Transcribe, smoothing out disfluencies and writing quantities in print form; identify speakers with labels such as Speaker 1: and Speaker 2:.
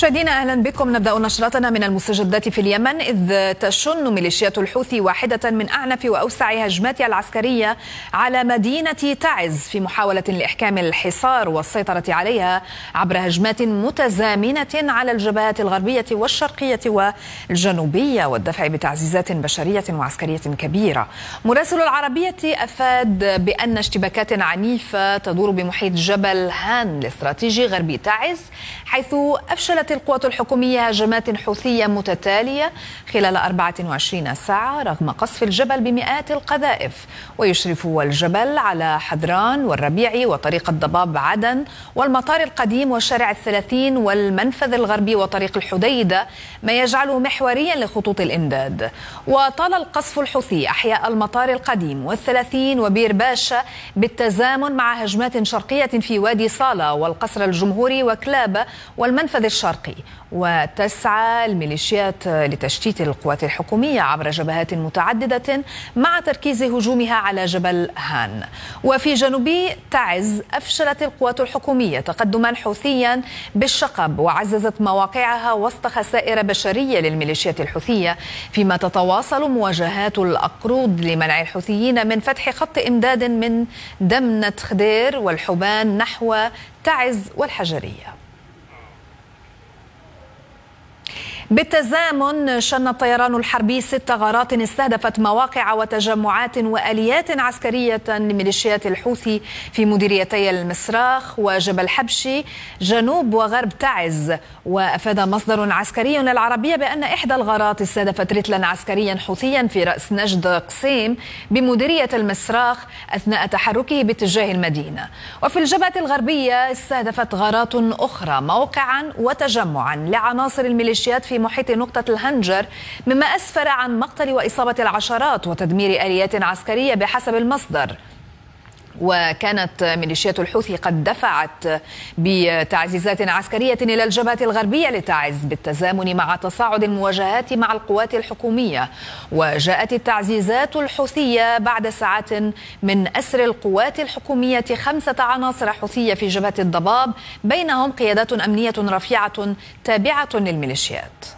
Speaker 1: مشاهدينا أهلا بكم. نبدأ نشرتنا من المستجدات في اليمن، إذ تشن ميليشيات الحوثي واحدة من أعنف وأوسع هجماتها العسكرية على مدينة تعز في محاولة لإحكام الحصار والسيطرة عليها عبر هجمات متزامنة على الجبهات الغربية والشرقية والجنوبية والدفع بتعزيزات بشرية وعسكرية كبيرة. مراسل العربية أفاد بأن اشتباكات عنيفة تدور بمحيط جبل هان الاستراتيجي غربي تعز، حيث أفشلت القوات الحكومية هجمات حوثية متتالية خلال 24 ساعة رغم قصف الجبل بمئات القذائف. ويشرف الجبل على حدران والربيع وطريق الضباب عدن والمطار القديم والشارع 30 والمنفذ الغربي وطريق الحديدة، ما يجعله محوريا لخطوط الإمداد. وطال القصف الحوثي أحياء المطار القديم وال30 وبير باشا بالتزامن مع هجمات شرقية في وادي صالة والقصر الجمهوري وكلابة والمنفذ الشرقي. وتسعى الميليشيات لتشتيت القوات الحكومية عبر جبهات متعددة مع تركيز هجومها على جبل هان. وفي جنوب تعز أفشلت القوات الحكومية تقدما حوثيا بالشقب وعززت مواقعها وسط خسائر بشرية للميليشيات الحوثية، فيما تتواصل مواجهات الأقرود لمنع الحوثيين من فتح خط إمداد من دمنة خدير والحبان نحو تعز والحجرية. بالتزامن شن الطيران الحربي 6 غارات استهدفت مواقع وتجمعات وآليات عسكرية لميليشيات الحوثي في مديريتي المسراخ وجبل حبشي جنوب وغرب تعز. وأفاد مصدر عسكري للعربية بأن إحدى الغارات استهدفت رتلا عسكريا حوثيا في رأس نجد قسيم بمديرية المسراخ أثناء تحركه باتجاه المدينة. وفي الجبهة الغربية استهدفت غارات أخرى موقعا وتجمعا لعناصر الميليشيات في محيط نقطة الهنجر، مما أسفر عن مقتل وإصابة العشرات وتدمير آليات عسكرية بحسب المصدر. وكانت ميليشيات الحوثي قد دفعت بتعزيزات عسكرية إلى الجبهة الغربية لتعز بالتزامن مع تصاعد المواجهات مع القوات الحكومية. وجاءت التعزيزات الحوثية بعد ساعات من أسر القوات الحكومية 5 عناصر حوثية في جبهة الضباب، بينهم قيادات أمنية رفيعة تابعة للميليشيات.